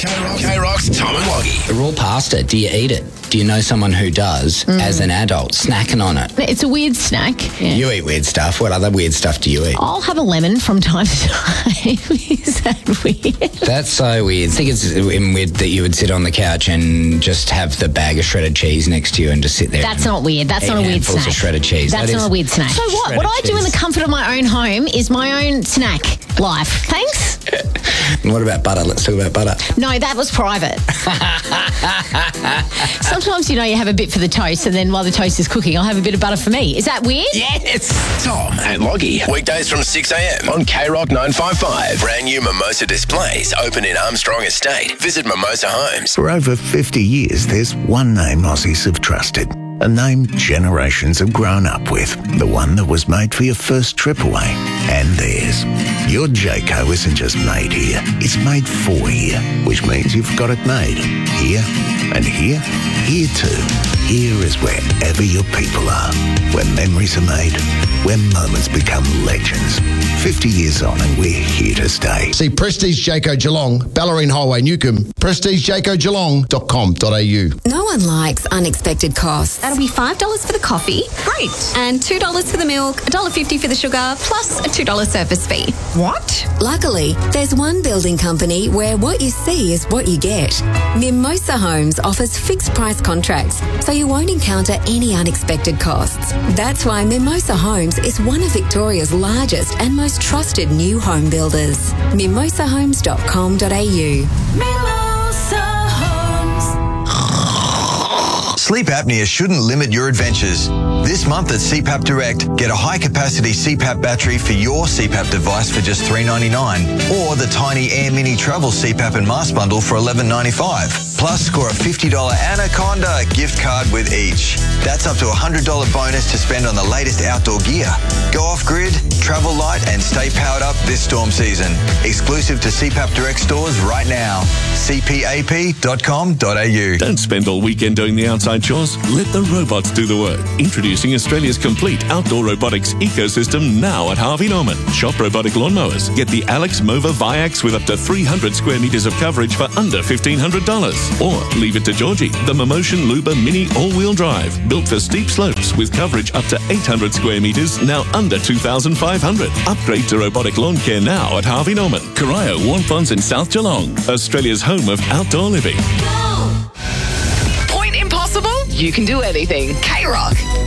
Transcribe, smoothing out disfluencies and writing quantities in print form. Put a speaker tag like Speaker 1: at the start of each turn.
Speaker 1: K-Rock's Tom and Loggy.
Speaker 2: We're all past it. Do you eat it? Do you know someone who does, as an adult, snacking on it?
Speaker 3: It's a weird snack. Yeah.
Speaker 2: You eat weird stuff. What other weird stuff do you eat?
Speaker 3: I'll have a lemon from time to time. Is that weird?
Speaker 2: That's so weird. I think it's weird that you would sit on the couch and just have the bag of shredded cheese next to you and just sit there.
Speaker 3: That's not weird. That's not a weird
Speaker 2: handfuls
Speaker 3: snack.
Speaker 2: of shredded cheese.
Speaker 3: That's not a weird snack. So what? What I do in the comfort of my own home is my own snack life. Thanks.
Speaker 2: And what about butter? Let's talk about butter.
Speaker 3: No, that was private. Sometimes, you have a bit for the toast, and then while the toast is cooking, I'll have a bit of butter for me. Is that weird?
Speaker 2: Yes.
Speaker 1: Tom and Loggy. Weekdays from 6 a.m. on K-Rock 955. Brand new Mimosa displays open in Armstrong Estate. Visit Mimosa Homes.
Speaker 4: For over 50 years, there's one name Aussies have trusted. A name generations have grown up with. The one that was made for your first trip away. And theirs. Your Jayco isn't just made here. It's made for here. Which means you've got it made. Here and here. Here too. Here is wherever your people are. Where memories are made. Where moments become legends. 50 years on and we're here to stay.
Speaker 5: See Prestige Jayco Geelong, Ballerine Highway, Newcomb, prestigejaycogeelong.com.au.
Speaker 6: No one likes unexpected costs. That'll be $5 for the coffee. Great. And $2 for the milk, $1.50 for the sugar, plus a $2 service fee.
Speaker 7: What?
Speaker 6: Luckily, there's one building company where what you see is what you get. Mimosa Homes offers fixed price contracts, so you won't encounter any unexpected costs. That's why Mimosa Homes is one of Victoria's largest and most trusted new home builders. mimosahomes.com.au.
Speaker 7: Mimosa Homes.
Speaker 8: Sleep apnea shouldn't limit your adventures. This month at CPAP Direct, get a high-capacity CPAP battery for your CPAP device for just $3.99, or the tiny Air Mini Travel CPAP and mask bundle for $11.95. Plus, score a $50 Anaconda gift card with each. That's up to a $100 bonus to spend on the latest outdoor gear. Go off-grid, travel light, and stay powered up this storm season. Exclusive to CPAP Direct stores right now. cpap.com.au.
Speaker 9: Don't spend all weekend doing the outside chores. Let the robots do the work. Introducing Australia's complete outdoor robotics ecosystem now at Harvey Norman. Shop robotic lawnmowers. Get the Alex Mova Viax with up to 300 square metres of coverage for under $1,500. Or leave it to Georgie, the Momotion Luba Mini all-wheel drive, built for steep slopes with coverage up to 800 square metres, now under $2,500. Upgrade to robotic lawn care now at Harvey Norman, Corio, Warnponds and South Geelong. Australia's home of outdoor living.
Speaker 7: Point Impossible? You can do anything. K-Rock.